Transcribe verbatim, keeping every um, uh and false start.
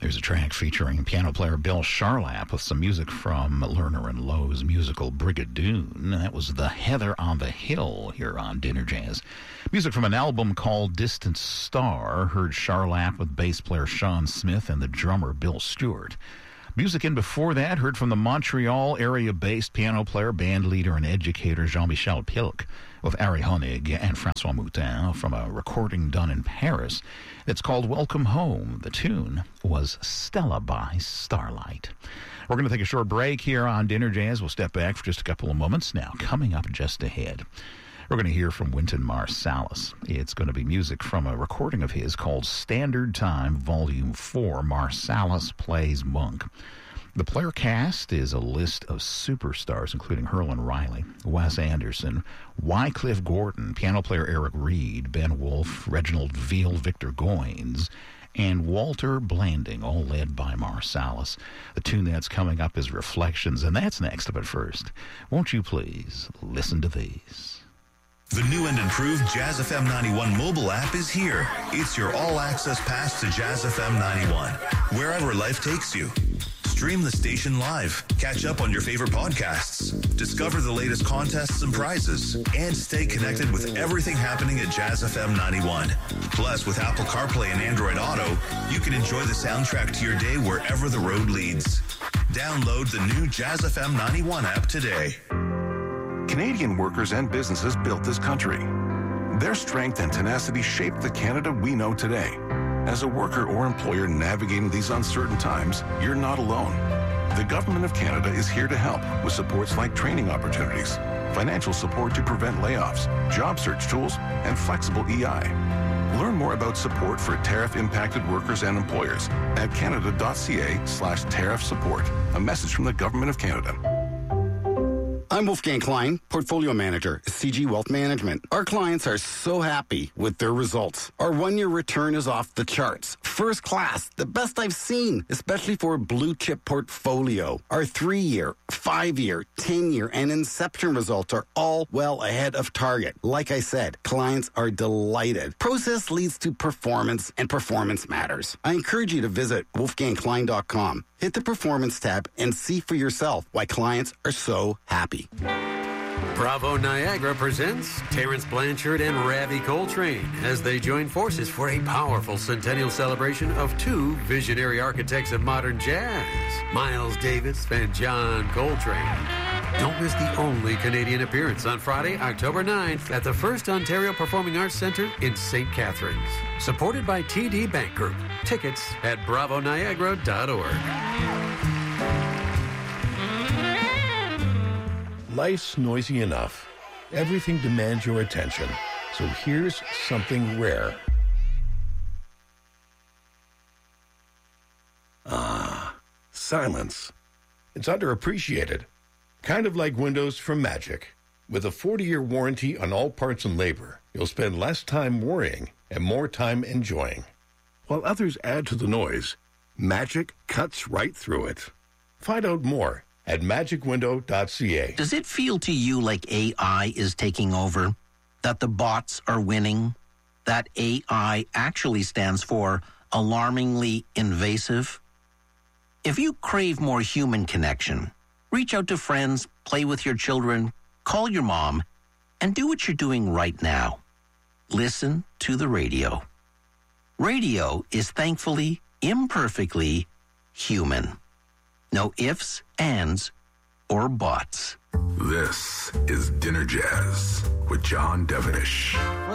There's a track featuring piano player Bill Charlap with some music from Lerner and Lowe's musical Brigadoon. That was The Heather on the Hill here on Dinner Jazz. Music from an album called Distant Star. Heard Charlap with bass player Sean Smith and the drummer Bill Stewart. Music in before that, heard from the Montreal area-based piano player, band leader, and educator Jean-Michel Pilk with Ari Honig and Francois Moutin from a recording done in Paris. It's called Welcome Home. The tune was Stella by Starlight. We're going to take a short break here on Dinner Jazz. We'll step back for just a couple of moments. Now, coming up just ahead, we're going to hear from Wynton Marsalis. It's going to be music from a recording of his called Standard Time Volume four, Marsalis Plays Monk. The player cast is a list of superstars, including Herlin Riley, Wes Anderson, Wycliffe Gordon, piano player Eric Reed, Ben Wolfe, Reginald Veal, Victor Goines, and Walter Blanding, all led by Marsalis. The tune that's coming up is Reflections, and that's next. But first, won't you please listen to these? The new and improved Jazz F M ninety-one mobile app is here. It's your all-access pass to Jazz F M ninety-one, wherever life takes you. Stream the station live, catch up on your favorite podcasts, discover the latest contests and prizes, and stay connected with everything happening at Jazz F M ninety-one. Plus, with Apple CarPlay and Android Auto, you can enjoy the soundtrack to your day wherever the road leads. Download the new Jazz F M ninety-one app today. Canadian workers and businesses built this country. Their strength and tenacity shaped the Canada we know today. As a worker or employer navigating these uncertain times, you're not alone. The Government of Canada is here to help with supports like training opportunities, financial support to prevent layoffs, job search tools, and flexible E I. Learn more about support for tariff-impacted workers and employers at canada.ca slash tariff support. A message from the Government of Canada. I'm Wolfgang Klein, Portfolio Manager at C G Wealth Management. Our clients are so happy with their results. Our one-year return is off the charts. First class, the best I've seen, especially for a blue-chip portfolio. Our three-year, five-year, ten-year, and Inception results are all well ahead of target. Like I said, clients are delighted. Process leads to performance, and performance matters. I encourage you to visit wolfgang klein dot com. Hit the Performance tab and see for yourself why clients are so happy. Bravo Niagara presents Terrence Blanchard and Ravi Coltrane as they join forces for a powerful centennial celebration of two visionary architects of modern jazz, Miles Davis and John Coltrane. Don't miss the only Canadian appearance on Friday, October ninth at the First Ontario Performing Arts Centre in Saint Catharines. Supported by T D Bank Group. Tickets at bravo niagara dot org. Life's noisy enough. Everything demands your attention. So here's something rare. Ah, silence. It's underappreciated. Kind of like Windows from Magic. With a forty-year warranty on all parts and labor, you'll spend less time worrying and more time enjoying. While others add to the noise, Magic cuts right through it. Find out more at magic window dot c a. Does it feel to you like A I is taking over? That the bots are winning? That A I actually stands for alarmingly invasive? If you crave more human connection, reach out to friends, play with your children, call your mom, and do what you're doing right now. Listen to the radio. Radio is thankfully, imperfectly human. No ifs, ands, or buts. This is Dinner Jazz with John Devenish.